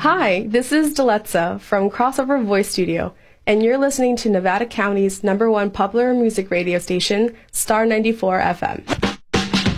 Hi, this is Deletza from Crossover Voice Studio, and you're listening to Nevada County's #1 popular music radio station, Star 94 FM.